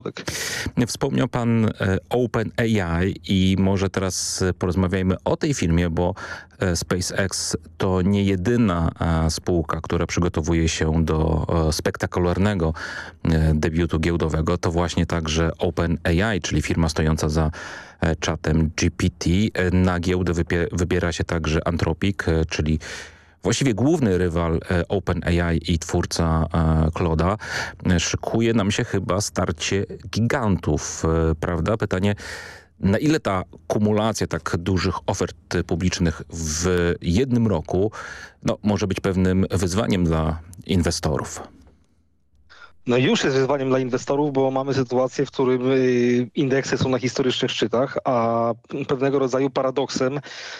Wspomniał pan OpenAI i może teraz porozmawiajmy o tej firmie, bo SpaceX to nie jedyna spółka, która przygotowuje się do spektakularnego debiutu giełdowego. To właśnie także OpenAI, czyli firma stojąca za czatem GPT. Na giełdę wybiera się także Anthropic, czyli właściwie główny rywal OpenAI i twórca Claude'a. Szykuje nam się chyba starcie gigantów, prawda? Pytanie, na ile ta kumulacja tak dużych ofert publicznych w jednym roku może być pewnym wyzwaniem dla inwestorów? No już jest wyzwaniem dla inwestorów, bo mamy sytuację, w którym indeksy są na historycznych szczytach, a pewnego rodzaju paradoksem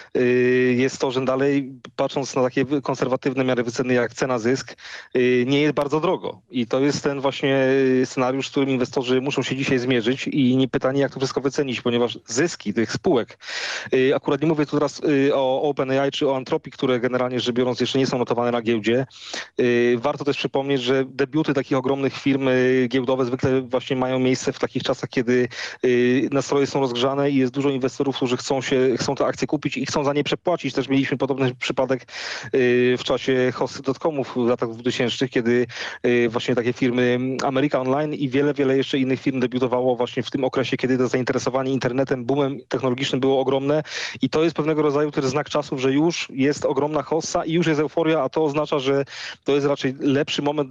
jest to, że dalej, patrząc na takie konserwatywne miary wyceny jak cena-zysk, nie jest bardzo drogo. I to jest ten właśnie scenariusz, z którym inwestorzy muszą się dzisiaj zmierzyć i nie pytanie, jak to wszystko wycenić, ponieważ zyski tych spółek, akurat nie mówię tu teraz o OpenAI czy o Anthropic, które generalnie rzecz biorąc jeszcze nie są notowane na giełdzie. Warto też przypomnieć, że debiuty takich ogromnych firm giełdowe zwykle właśnie mają miejsce w takich czasach, kiedy nastroje są rozgrzane i jest dużo inwestorów, którzy chcą te akcje kupić i chcą za nie przepłacić. Też mieliśmy podobny przypadek w czasie hossy.comów w latach 2000, kiedy właśnie takie firmy America Online i wiele jeszcze innych firm debiutowało właśnie w tym okresie, kiedy to zainteresowanie internetem, boomem technologicznym było ogromne i to jest pewnego rodzaju też znak czasów, że już jest ogromna hossa i już jest euforia, a to oznacza, że to jest raczej lepszy moment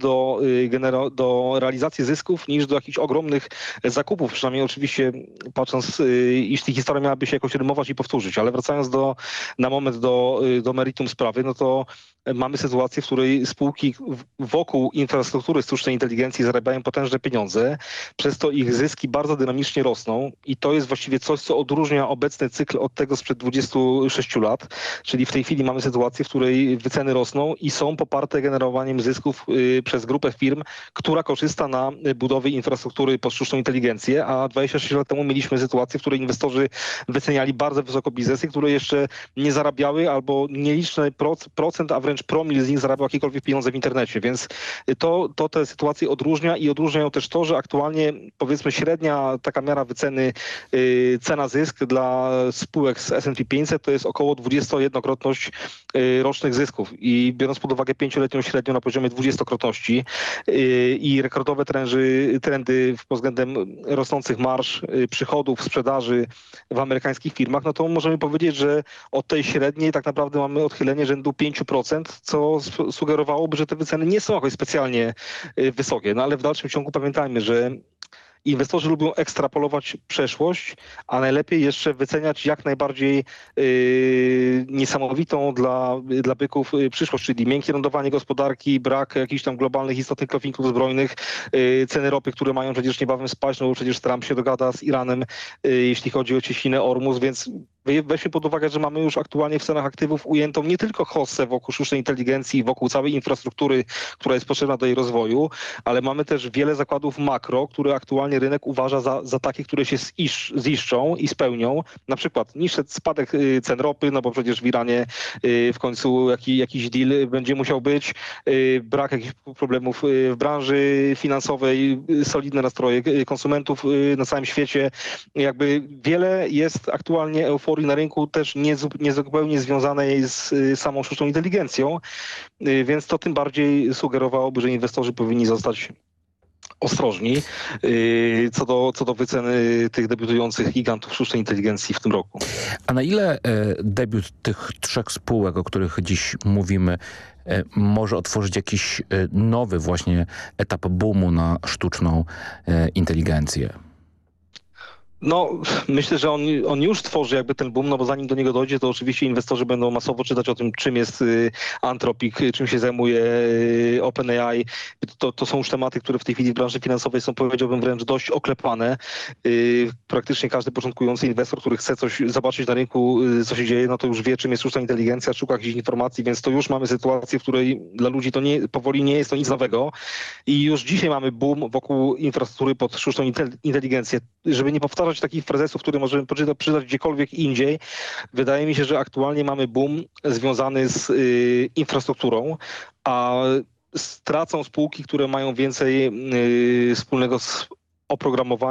do realizacji zysków niż do jakichś ogromnych zakupów. Przynajmniej oczywiście patrząc, iż ta historia miałaby się jakoś rymować i powtórzyć. Ale wracając na moment do meritum sprawy, no to mamy sytuację, w której spółki wokół infrastruktury sztucznej inteligencji zarabiają potężne pieniądze, przez to ich zyski bardzo dynamicznie rosną i to jest właściwie coś, co odróżnia obecny cykl od tego sprzed 26 lat, czyli w tej chwili mamy sytuację, w której wyceny rosną i są poparte generowaniem zysków przez grupę firm, która korzysta na budowie infrastruktury pod sztuczną inteligencję, a 26 lat temu mieliśmy sytuację, w której inwestorzy wyceniali bardzo wysoko biznesy, które jeszcze nie zarabiały albo nieliczny procent, a wręcz promil z nich zarabiał jakiekolwiek pieniądze w internecie, więc to tę sytuację odróżnia i odróżniają też to, że aktualnie powiedzmy średnia taka miara wyceny cena-zysk dla spółek z S&P 500 to jest około 21-krotność rocznych zysków i biorąc pod uwagę 5-letnią średnią na poziomie 20-krotności i rekordowe trendy pod względem rosnących marż, przychodów, sprzedaży w amerykańskich firmach, no to możemy powiedzieć, że od tej średniej tak naprawdę mamy odchylenie rzędu 5%, co sugerowałoby, że te wyceny nie są jakoś specjalnie wysokie. No ale w dalszym ciągu pamiętajmy, że inwestorzy lubią ekstrapolować przeszłość, a najlepiej jeszcze wyceniać jak najbardziej niesamowitą dla byków przyszłość, czyli miękkie lądowanie gospodarki, brak jakichś tam globalnych istotnych konfliktów zbrojnych, ceny ropy, które mają przecież niebawem spaść, no bo przecież Trump się dogada z Iranem, jeśli chodzi o cieśninę Ormus, więc weźmy pod uwagę, że mamy już aktualnie w cenach aktywów ujętą nie tylko hossę wokół sztucznej inteligencji, wokół całej infrastruktury, która jest potrzebna do jej rozwoju, ale mamy też wiele zakładów makro, które aktualnie rynek uważa za takie, które się ziszczą i spełnią. Na przykład niższy spadek cen ropy, no bo przecież w Iranie w końcu jakiś deal będzie musiał być, brak jakichś problemów w branży finansowej, solidne nastroje konsumentów na całym świecie. Jakby wiele jest aktualnie euforii na rynku, też niezupełnie związanej z samą sztuczną inteligencją, więc to tym bardziej sugerowałoby, że inwestorzy powinni zostać ostrożni co do wyceny tych debiutujących gigantów sztucznej inteligencji w tym roku. A na ile debiut tych trzech spółek, o których dziś mówimy, może otworzyć jakiś nowy właśnie etap boomu na sztuczną inteligencję? No, myślę, że on już tworzy jakby ten boom, no bo zanim do niego dojdzie, to oczywiście inwestorzy będą masowo czytać o tym, czym jest Anthropic, czym się zajmuje OpenAI. To są już tematy, które w tej chwili w branży finansowej są, powiedziałbym, wręcz dość oklepane. Praktycznie każdy początkujący inwestor, który chce coś zobaczyć na rynku, co się dzieje, no to już wie, czym jest sztuczna inteligencja, szuka jakichś informacji, więc to już mamy sytuację, w której dla ludzi to powoli nie jest to nic nowego. I już dzisiaj mamy boom wokół infrastruktury pod sztuczną inteligencję. Żeby nie powtarzać takich frazesów, które możemy przeczytać gdziekolwiek indziej, wydaje mi się, że aktualnie mamy boom związany z infrastrukturą, a stracą spółki, które mają więcej wspólnego z oprogramowanie